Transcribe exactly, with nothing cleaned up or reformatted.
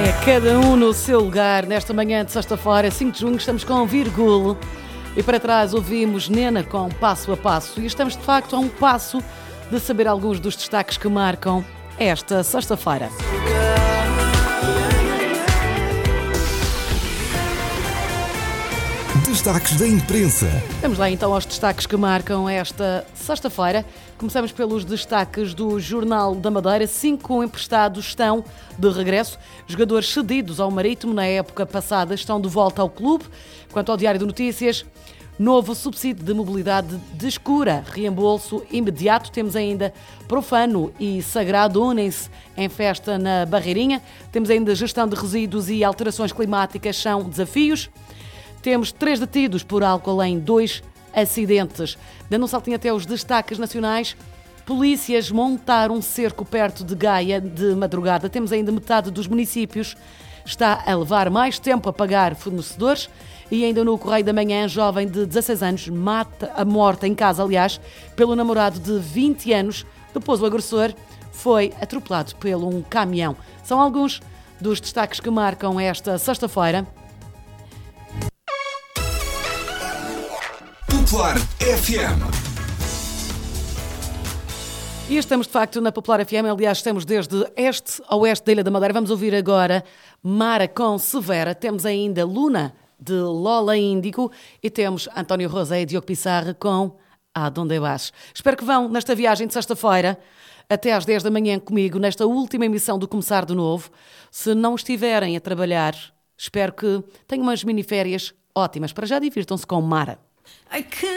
É cada um no seu lugar. Nesta manhã de sexta-feira, cinco de junho, estamos com Virgul. E para trás ouvimos Nena com Passo a Passo. E estamos de facto a um passo de saber alguns dos destaques que marcam esta sexta-feira. Destaques da imprensa. Vamos lá então aos destaques que marcam esta sexta-feira. Começamos pelos destaques do Jornal da Madeira. Cinco emprestados estão de regresso. Jogadores cedidos ao Marítimo na época passada estão de volta ao clube. Quanto ao Diário de Notícias, novo subsídio de mobilidade descura, reembolso imediato. Temos ainda Profano e Sagrado unem-se em festa na Barreirinha. Temos ainda gestão de resíduos e alterações climáticas são desafios. Temos três detidos por álcool em dois acidentes. Dando um saltinho até os destaques nacionais, polícias montaram um cerco perto de Gaia de madrugada. Temos ainda metade dos municípios está a levar mais tempo a pagar fornecedores. E ainda no Correio da Manhã, jovem de dezasseis anos mata a morte em casa, aliás, pelo namorado de vinte anos. Depois o agressor foi atropelado pelo um caminhão. São alguns dos destaques que marcam esta sexta-feira. Popular F M. E estamos de facto na Popular F M, aliás estamos desde este a oeste da Ilha da Madeira. Vamos ouvir agora Mara com Severa, temos ainda Luna de Lola Índico e temos António Rosé e Diogo Pissarra com Adonde Vas. Espero que vão nesta viagem de sexta-feira até às dez da manhã comigo, nesta última emissão do Começar de Novo. Se não estiverem a trabalhar, espero que tenham umas miniférias ótimas. Para já, divirtam-se com Mara.